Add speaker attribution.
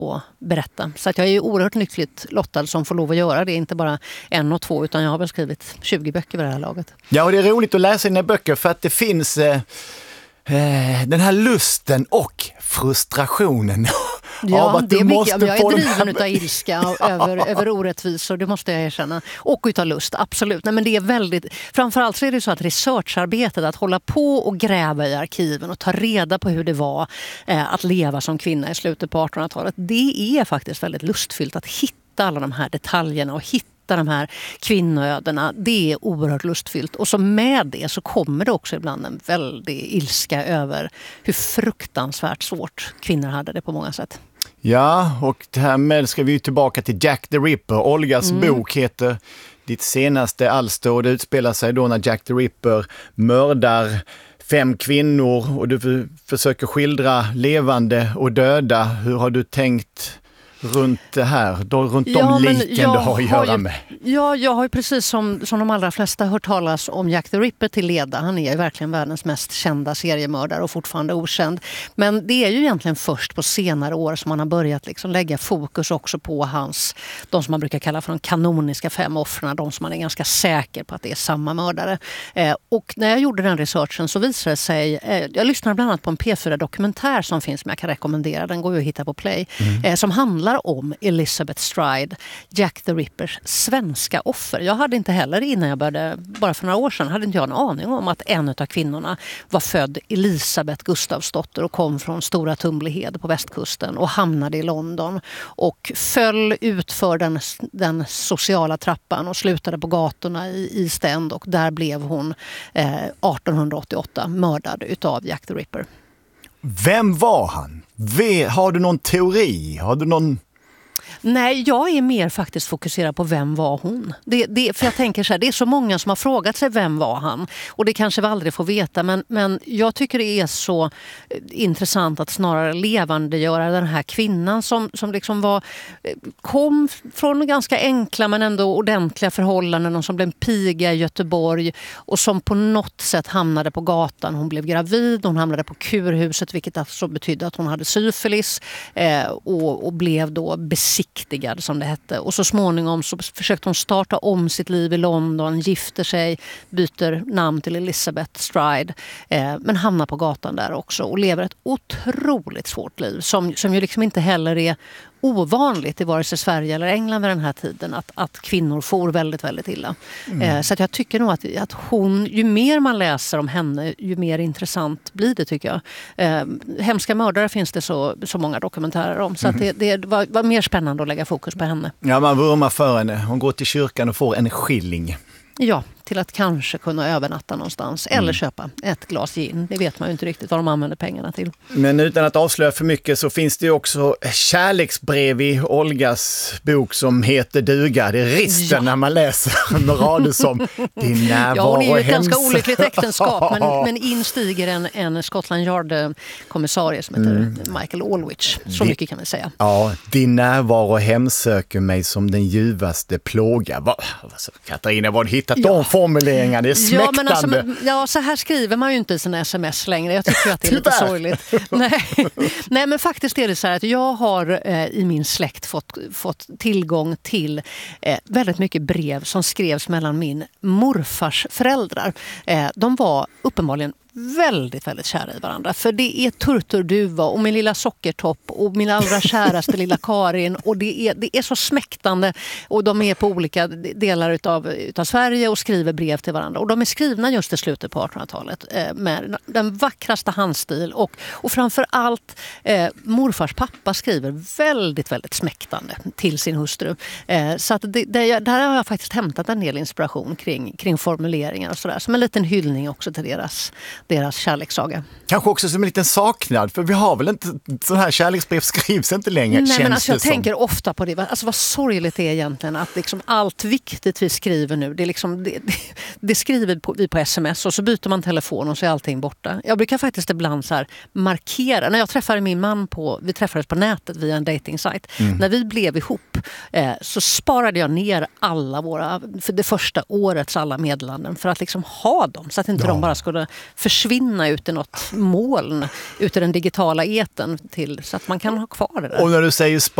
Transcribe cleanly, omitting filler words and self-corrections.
Speaker 1: och berätta. Så att jag är ju oerhört lyckligt lottad som får lov att göra det. Inte bara 1 och 2 utan jag har väl skrivit 20 böcker vid det här laget.
Speaker 2: Ja, och det är roligt att läsa dina böcker för att det finns den här lusten och frustrationen av att du måste
Speaker 1: jag är
Speaker 2: få
Speaker 1: driven utav ilska över orättvisor, det måste jag erkänna. Och utav lust, absolut. Nej, men det är väldigt, framförallt så är det så att researcharbetet, att hålla på och gräva i arkiven och ta reda på hur det var att leva som kvinna i slutet på 1800-talet, det är faktiskt väldigt lustfyllt att hitta alla de här detaljerna och hitta de här kvinnoödena. Det är oerhört lustfyllt. Och så med det så kommer det också ibland en väldig ilska över hur fruktansvärt svårt kvinnor hade det på många sätt.
Speaker 2: Ja, och härmed ska vi ju tillbaka till Jack the Ripper. Olgas bok heter ditt senaste alster och det utspelar sig då när Jack the Ripper mördar 5 kvinnor och du försöker skildra levande och döda. Hur har du tänkt runt det här, runt de liken du har att göra med?
Speaker 1: Ja, jag har ju precis som de allra flesta hört talas om Jack the Ripper till leda. Han är ju verkligen världens mest kända seriemördare och fortfarande okänd. Men det är ju egentligen först på senare år som man har börjat liksom lägga fokus också på de som man brukar kalla för de kanoniska 5 offren, de som man är ganska säker på att det är samma mördare. Och när jag gjorde den researchen så visade det sig, jag lyssnade bland annat på en P4-dokumentär som finns som jag kan rekommendera, den går ju att hitta på Play, som handlar om Elizabeth Stride, Jack the Rippers svenska offer. Jag hade inte heller innan jag började, bara för några år sedan, hade inte jag en aning om att en av kvinnorna var född Elisabeth Gustavsdotter och kom från Stora Tumblehed på västkusten och hamnade i London och föll utför den sociala trappan och slutade på gatorna i East End och där blev hon 1888 mördad utav Jack the Ripper.
Speaker 2: Vem var han? Har du någon teori? Har du någon...
Speaker 1: Nej, jag är mer faktiskt fokuserad på vem var hon. För jag tänker så här, det är så många som har frågat sig vem var han. Och det kanske vi aldrig får veta. Men jag tycker det är så intressant att snarare levandegöra den här kvinnan som liksom kom från ganska enkla men ändå ordentliga förhållanden och som blev en piga i Göteborg och som på något sätt hamnade på gatan. Hon blev gravid, hon hamnade på kurhuset vilket alltså betydde att hon hade syfilis och blev då besiktigad som det hette. Och så småningom så försökte hon starta om sitt liv i London, gifter sig, byter namn till Elizabeth Stride, men hamnar på gatan där också och lever ett otroligt svårt liv som ju liksom inte heller är ovanligt i vare sig Sverige eller England vid den här tiden att kvinnor får väldigt, väldigt illa. Så att jag tycker nog att hon, ju mer man läser om henne, ju mer intressant blir det tycker jag. Hemska mördare finns det så många dokumentärer om. Så att det var mer spännande att lägga fokus på henne.
Speaker 2: Ja, man vurmar för henne. Hon går till kyrkan och får en skilling.
Speaker 1: Ja, till att kanske kunna övernatta någonstans eller köpa ett glas gin. Det vet man ju inte riktigt vad de använder pengarna till. Men
Speaker 2: utan att avslöja för mycket så finns det ju också kärleksbrev i Olgas bok som heter duga. Det rister när man läser med rader som din närvaro.
Speaker 1: Ja, hon är ju ett ganska olyckligt äktenskap men instiger en Scotland Yard-kommissarie som heter Michael Aldwych. Så mycket kan vi säga. Ja,
Speaker 2: din närvaro hemsöker mig som den ljuvaste plåga. Katarina, vad har du hittat de formuleringar? Det är smäktande.
Speaker 1: Men så här skriver man ju inte i sina sms längre. Jag tycker att det är lite sorgligt. Nej, men faktiskt är det så här att jag har i min släkt fått tillgång till väldigt mycket brev som skrevs mellan min morfars föräldrar. De var uppenbarligen väldigt, väldigt kära i varandra. För det är Turturduva och min lilla Sockertopp och min allra käraste lilla Karin. Och det är så smäktande. Och de är på olika delar utav Sverige och skriver brev till varandra. Och de är skrivna just i slutet på 1800-talet med den vackraste handstil. Och framför allt morfars pappa skriver väldigt, väldigt smäktande till sin hustru. Så att där har jag faktiskt hämtat en del inspiration kring formuleringar och sådär. Som en liten hyllning också till deras kärlekssaga.
Speaker 2: Kanske också som en liten saknad, för vi har väl inte sån här kärleksbrev skrivs inte längre.
Speaker 1: Nej, men alltså jag tänker ofta på det. Alltså vad sorgligt det är egentligen att liksom allt viktigt vi skriver nu, det skriver vi på sms och så byter man telefon och så är allting borta. Jag brukar faktiskt ibland så här markera, när jag träffade min man vi träffades på nätet via en datingsajt. När vi blev ihop så sparade jag ner alla för det första årets alla meddelanden för att liksom ha dem så att inte de bara skulle försvinna ut i något moln ut i den digitala eten så att man kan ha kvar det där.
Speaker 2: Och när du säger